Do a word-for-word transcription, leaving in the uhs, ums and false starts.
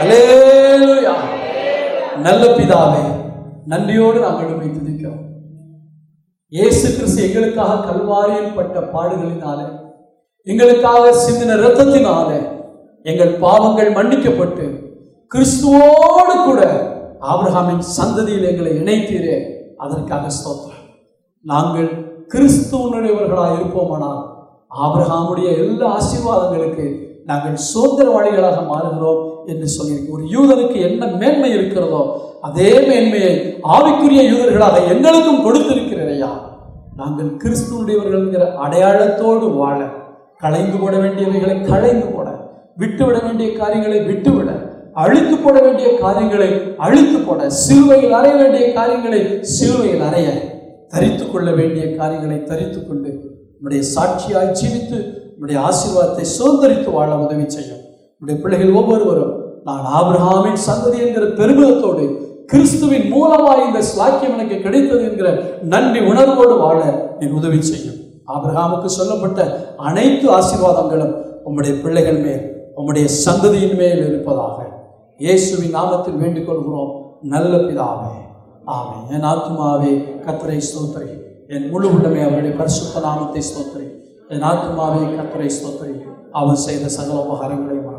அல்லேலூயா. நல்ல பிதாவே, நன்றியோடு நாங்கள் உம்மை துதிக்கிறோம். இயேசு கிறிஸ்து எங்களுக்காக கல்வாரியில் பட்ட பாடுகளினாலே, எங்களுக்காக சிந்தின இரத்தத்தினாலே எங்கள் பாவங்கள் மன்னிக்கப்பட்டு கிறிஸ்துவோடு கூட ஆபிரகாமின் சந்ததியில் எங்களை இணைத்தீரே, அதற்காக ஸ்தோத்திரம். நாங்கள் கிறிஸ்துவனுடையவர்களாக இருப்போமானால் ஆபிரகாமுடைய எல்லா ஆசீர்வாதங்களுக்கு நாங்கள் சுதந்திரவாளிகளாக மாறுகிறோம் என்று சொல்லியிருக்கோம். ஒரு யூதனுக்கு என்ன மேன்மை இருக்கிறதோ அதே மேன்மையை ஆவிக்குரிய யூதர்களாக எங்களுக்கும் கொடுத்திருக்கிறதையா. நாங்கள் கிறிஸ்துவனுடையவர்கள் என்கிற அடையாளத்தோடு வாழ, களைந்து போட வேண்டியவைகளை களைந்து போட, விட்டுவிட வேண்டிய காரியங்களை விட்டுவிட, அழித்து போட வேண்டிய காரியங்களை அழித்து போட, சிலுவையில் அறைய வேண்டிய காரியங்களை சிலுவையில் அறைய, தரித்து கொள்ள வேண்டிய காரியங்களை தரித்து கொண்டு நம்முடைய சாட்சியாய் ஜீவித்து நம்முடைய ஆசீர்வாதத்தை சுதந்திரித்து வாழ உதவி செய்யும். நம்முடைய பிள்ளைகள் ஒவ்வொருவரும் நான் ஆபிரகாமின் சந்ததி என்கிற பெருமிதத்தோடு கிறிஸ்துவின் மூலமாக இந்த ஸ்லாக்கியம் எனக்கு கிடைத்தது என்கிற நன்றி உணர்வோடு வாழ என் உதவி செய்யும். ஆபிரகாமுக்கு சொல்லப்பட்ட அனைத்து ஆசீர்வாதங்களும் உம்முடைய பிள்ளைகள் மேல், உம்முடைய சந்ததியின் மேல் இருப்பதாக இயேசுவின் நாமத்தில் வேண்டிக் கொள்கிறோம் நல்ல பிதாவே, ஆமென். என் ஆத்துமாவே கர்த்தரை ஸ்தோத்திரி, என் முழு உள்ளமே அவருடைய பரிசுத்த நாமத்தை ஸ்தோத்திரி. என் ஆத்துமாவே கர்த்தரை ஸ்தோத்திரி, அவர் செய்த சகல உபகாரங்களையும்